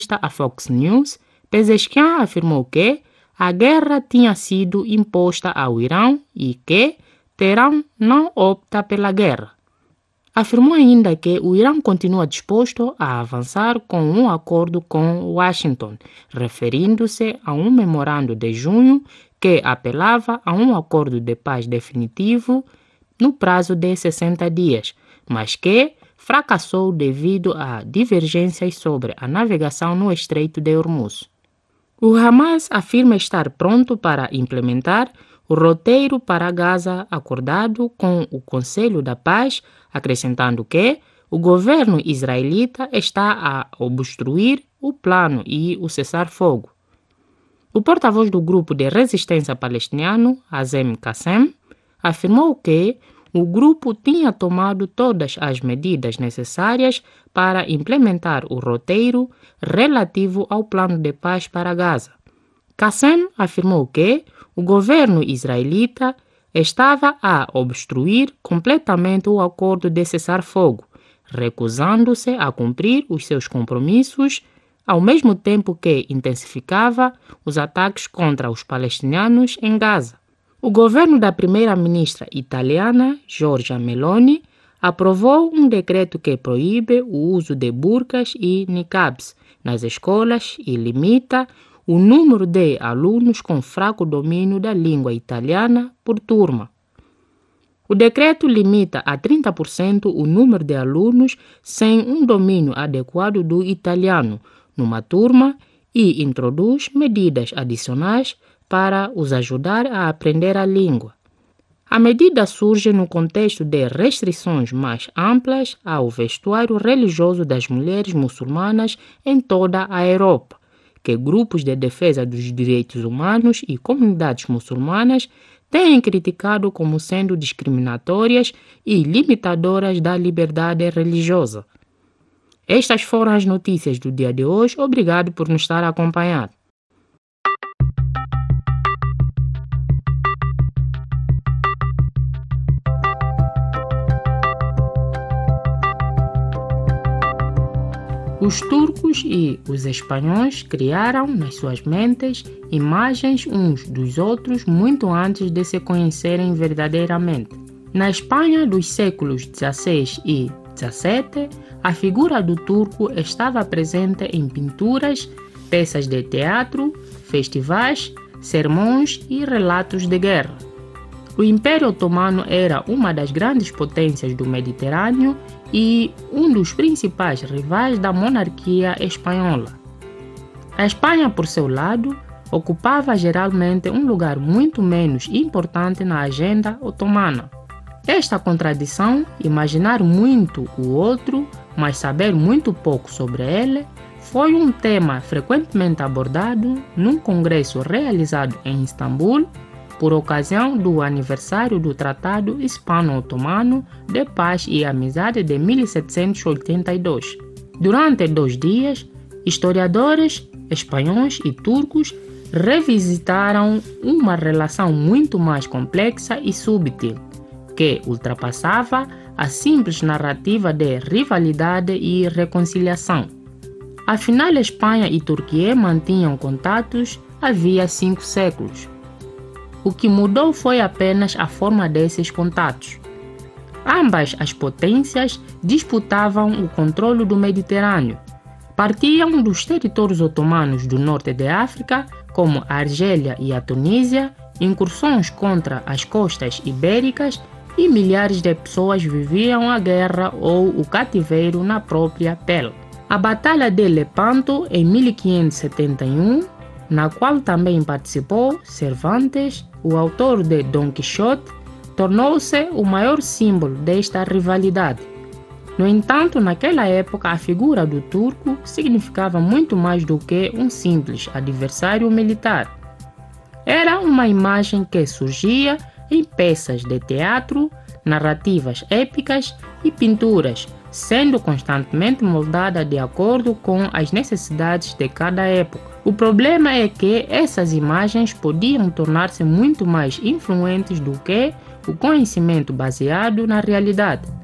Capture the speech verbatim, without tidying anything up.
à Fox News, Pezeshkian afirmou que a guerra tinha sido imposta ao Irão e que Teherã não opta pela guerra. Afirmou ainda que o Irã continua disposto a avançar com um acordo com Washington, referindo-se a um memorando de junho que apelava a um acordo de paz definitivo no prazo de sessenta dias, mas que fracassou devido a divergências sobre a navegação no Estreito de Hormuz. O Hamas afirma estar pronto para implementar o roteiro para Gaza acordado com o Conselho da Paz, acrescentando que o governo israelita está a obstruir o plano e o cessar-fogo. O porta-voz do grupo de resistência palestiniano, Hazem Qassem, afirmou que o grupo tinha tomado todas as medidas necessárias para implementar o roteiro relativo ao plano de paz para Gaza. Qassem afirmou que o governo israelita estava a obstruir completamente o acordo de cessar-fogo, recusando-se a cumprir os seus compromissos, ao mesmo tempo que intensificava os ataques contra os palestinianos em Gaza. O governo da primeira-ministra italiana, Giorgia Meloni, aprovou um decreto que proíbe o uso de burcas e niqabs nas escolas e limita o número de alunos com fraco domínio da língua italiana por turma. O decreto limita a trinta por cento o número de alunos sem um domínio adequado do italiano numa turma e introduz medidas adicionais para os ajudar a aprender a língua. A medida surge no contexto de restrições mais amplas ao vestuário religioso das mulheres muçulmanas em toda a Europa, que grupos de defesa dos direitos humanos e comunidades muçulmanas têm criticado como sendo discriminatórias e limitadoras da liberdade religiosa. Estas foram as notícias do dia de hoje. Obrigado por nos estar a acompanhar. Os turcos e os espanhóis criaram nas suas mentes imagens uns dos outros muito antes de se conhecerem verdadeiramente. Na Espanha dos séculos dezesseis e dezessete, a figura do turco estava presente em pinturas, peças de teatro, festivais, sermões e relatos de guerra. O Império Otomano era uma das grandes potências do Mediterrâneo e um dos principais rivais da monarquia espanhola. A Espanha, por seu lado, ocupava geralmente um lugar muito menos importante na agenda otomana. Esta contradição, imaginar muito o outro, mas saber muito pouco sobre ele, foi um tema frequentemente abordado num congresso realizado em Istambul por ocasião do aniversário do Tratado Hispano-Otomano de Paz e Amizade de mil setecentos e oitenta e dois. Durante dois dias, historiadores espanhóis e turcos revisitaram uma relação muito mais complexa e subtil, que ultrapassava a simples narrativa de rivalidade e reconciliação. Afinal, Espanha e Turquia mantinham contatos havia cinco séculos. O que mudou foi apenas a forma desses contatos. Ambas as potências disputavam o controle do Mediterrâneo. Partiam dos territórios otomanos do norte da África, como a Argélia e a Tunísia, incursões contra as costas ibéricas e milhares de pessoas viviam a guerra ou o cativeiro na própria pele. A Batalha de Lepanto, em mil quinhentos e setenta e um, na qual também participou Cervantes, o autor de Dom Quixote, tornou-se o maior símbolo desta rivalidade. No entanto, naquela época, a figura do turco significava muito mais do que um simples adversário militar. Era uma imagem que surgia em peças de teatro, narrativas épicas e pinturas, sendo constantemente moldada de acordo com as necessidades de cada época. O problema é que essas imagens podiam tornar-se muito mais influentes do que o conhecimento baseado na realidade.